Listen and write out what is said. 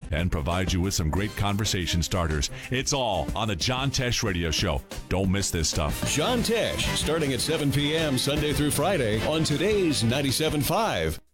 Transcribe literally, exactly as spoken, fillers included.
and provides you with some great conversation starters. It's all on the John Tesh Radio Show. Don't miss this stuff. John Tesh, starting at seven p.m. Sunday through Friday on today's ninety-seven point five.